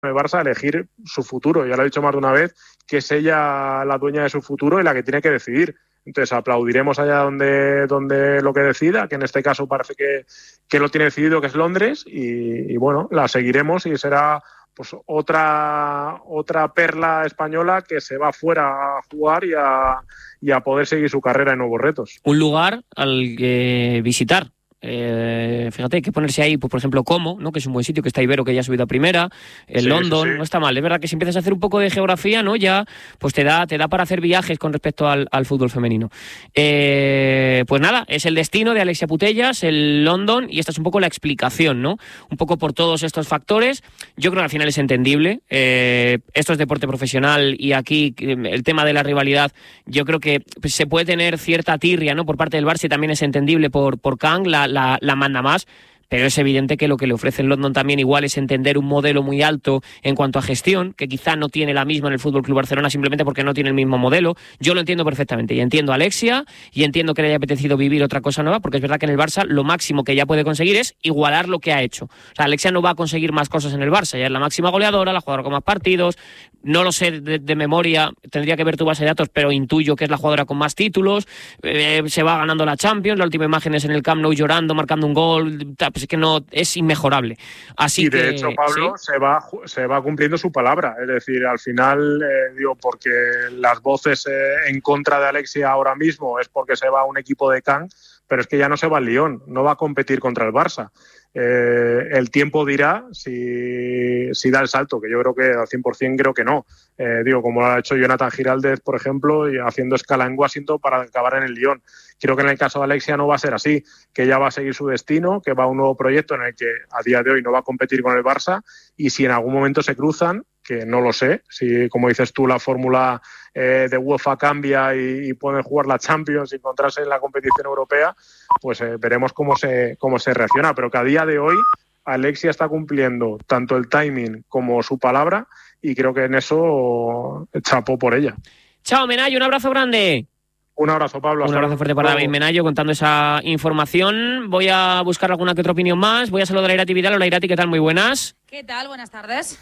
el Barça a elegir su futuro. Ya lo he dicho más de una vez, que es ella la dueña de su futuro y la que tiene que decidir. Entonces aplaudiremos allá donde lo que decida, que en este caso parece que lo tiene decidido, que es Londres, y bueno, la seguiremos y será pues otra perla española que se va fuera a jugar y a poder seguir su carrera en nuevos retos. Un lugar al que visitar. Fíjate, hay que ponerse ahí, pues por ejemplo, Como, ¿no? Que es un buen sitio, que está Ibero, que ya ha subido a primera, London, sí. No está mal. Es verdad que si empiezas a hacer un poco de geografía, ¿no? Ya pues te da para hacer viajes con respecto al fútbol femenino. Pues nada, es el destino de Alexia Putellas, el London, y esta es un poco la explicación, ¿no? Un poco por todos estos factores. Yo creo que al final es entendible. Esto es deporte profesional y aquí el tema de la rivalidad, yo creo que pues, se puede tener cierta tirria, ¿no? Por parte del Barça, y también es entendible por Kang, la manda más, pero es evidente que lo que le ofrece el London también igual es entender un modelo muy alto en cuanto a gestión, que quizá no tiene la misma en el FC Barcelona simplemente porque no tiene el mismo modelo. Yo lo entiendo perfectamente y entiendo a Alexia y entiendo que le haya apetecido vivir otra cosa nueva, porque es verdad que en el Barça lo máximo que ella puede conseguir es igualar lo que ha hecho. O sea, Alexia no va a conseguir más cosas en el Barça, ya es la máxima goleadora, la jugadora con más partidos, no lo sé de memoria, tendría que ver tu base de datos, pero intuyo que es la jugadora con más títulos, se va ganando la Champions, la última imagen es en el Camp Nou llorando, marcando un gol, pues es que no, es inmejorable. Así y de que, hecho, Pablo, ¿sí? se va cumpliendo su palabra, es decir, al final, porque las voces en contra de Alexia ahora mismo es porque se va a un equipo de Kang, pero es que ya no se va al Lyon, no va a competir contra el Barça. El tiempo dirá si da el salto, que yo creo que al 100% creo que no. Como lo ha hecho Jonathan Giraldez, por ejemplo, y haciendo escala en Washington para acabar en el Lyon. Creo que en el caso de Alexia no va a ser así, que ella va a seguir su destino, que va a un nuevo proyecto en el que a día de hoy no va a competir con el Barça, y si en algún momento se cruzan, que no lo sé, si como dices tú la fórmula de UEFA cambia y pueden jugar la Champions y encontrarse en la competición europea, pues veremos cómo se reacciona, pero que a día de hoy Alexia está cumpliendo tanto el timing como su palabra, y creo que en eso chapó por ella. Chao, Menayo, un abrazo grande. Un abrazo, Pablo. Un abrazo fuerte para David Menayo contando esa información. Voy a buscar alguna que otra opinión más. Voy a saludar a Irati Vidal. Hola, Irati, ¿qué tal? Muy buenas. ¿Qué tal? Buenas tardes.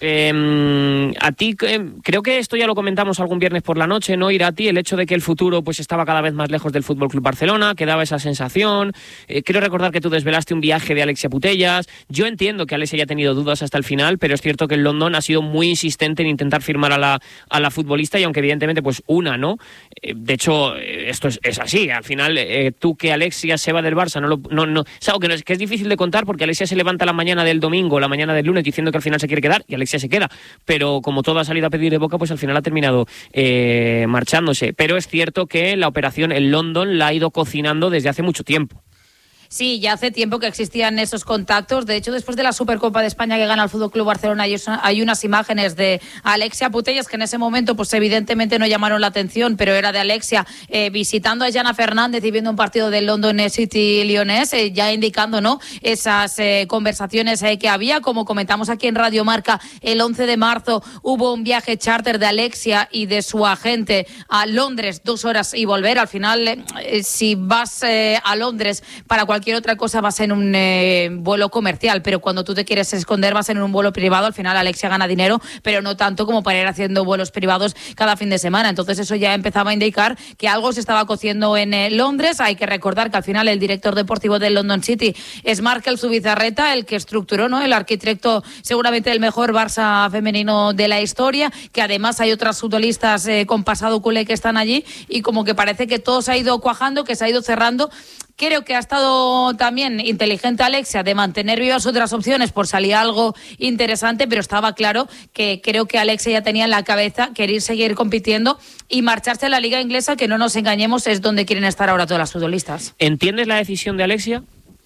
A ti, creo que esto ya lo comentamos algún viernes por la noche, ¿no, Irati? El hecho de que el futuro pues estaba cada vez más lejos del FC Barcelona, que daba esa sensación. Quiero recordar que tú desvelaste un viaje de Alexia Putellas. Yo entiendo que Alexia haya tenido dudas hasta el final, pero es cierto que el London ha sido muy insistente en intentar firmar a la futbolista, y aunque evidentemente pues ¿no? De hecho, esto es así. Al final, tú que Alexia se va del Barça, no, es algo que es difícil de contar, porque Alexia se levanta la mañana del domingo, la mañana del lunes, diciendo que al final se quiere quedar, y Alexia se queda, pero como todo ha salido a pedir de boca, pues al final ha terminado marchándose. Pero es cierto que la operación en London la ha ido cocinando desde hace mucho tiempo. Sí, ya hace tiempo que existían esos contactos. De hecho, después de la Supercopa de España que gana el FC Barcelona, hay unas imágenes de Alexia Putellas que en ese momento, pues evidentemente no llamaron la atención, pero era de Alexia visitando a Jana Fernández y viendo un partido del London City Lyonnais, ya indicando, ¿no?, esas conversaciones que había. Como comentamos aquí en Radio Marca, el 11 de marzo hubo un viaje charter de Alexia y de su agente a Londres, 2 horas y volver. Al final, si vas a Londres para cualquier otra cosa vas en un vuelo comercial, pero cuando tú te quieres esconder vas en un vuelo privado. Al final Alexia gana dinero, pero no tanto como para ir haciendo vuelos privados cada fin de semana. Entonces eso ya empezaba a indicar que algo se estaba cociendo en Londres. Hay que recordar que al final el director deportivo del London City es Markel Zubizarreta, el que estructuró, ¿no?, el arquitecto seguramente el mejor Barça femenino de la historia, que además hay otras futbolistas con pasado culé que están allí, y como que parece que todo se ha ido cuajando, que se ha ido cerrando. Creo que ha estado también inteligente Alexia de mantener vivas otras opciones por salir algo interesante, pero estaba claro que creo que Alexia ya tenía en la cabeza querer seguir compitiendo y marcharse a la Liga Inglesa, que no nos engañemos, es donde quieren estar ahora todas las futbolistas. ¿Entiendes la decisión de Alexia?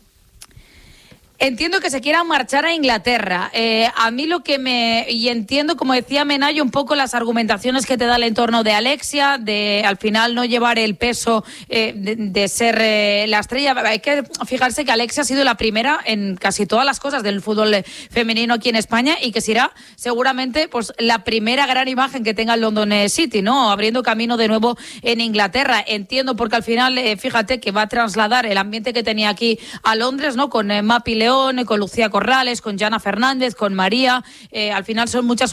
Entiendo que se quiera marchar a Inglaterra. A mí y entiendo, como decía Menayo, un poco las argumentaciones que te da el entorno de Alexia, de al final no llevar el peso de ser la estrella. Hay que fijarse que Alexia ha sido la primera en casi todas las cosas del fútbol femenino aquí en España, y que será seguramente pues la primera gran imagen que tenga el London City, ¿no?, abriendo camino de nuevo en Inglaterra. Entiendo porque al final, fíjate que va a trasladar el ambiente que tenía aquí a Londres, ¿no?, con Mapi León, León, con Lucía Corrales, con Jana Fernández, con María. Al final son muchas